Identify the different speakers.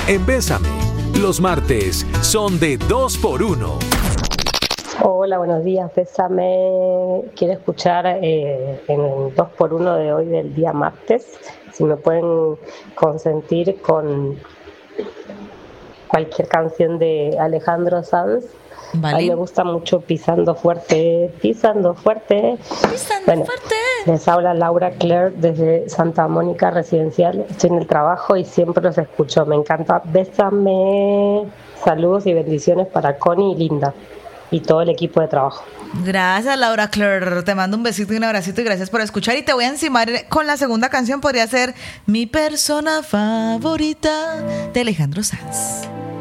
Speaker 1: en Bésame. Los martes son de 2x1.
Speaker 2: Hola, buenos días, Bésame. Quiero escuchar en el 2x1 de hoy del día martes. Si me pueden consentir con cualquier canción de Alejandro Sanz.
Speaker 3: Vale.
Speaker 2: A mí me gusta mucho Pisando Fuerte, Pisando Fuerte.
Speaker 3: Pisando fuerte.
Speaker 2: Les habla Laura Claire desde Santa Mónica Residencial. Estoy en el trabajo y siempre los escucho. Me encanta. Bésame. Saludos y bendiciones para Connie y Linda y todo el equipo de trabajo.
Speaker 3: Gracias, Laura Claire. Te mando un besito y un abracito y gracias por escuchar. Y te voy a encimar con la segunda canción. Podría ser Mi persona favorita de Alejandro Sanz.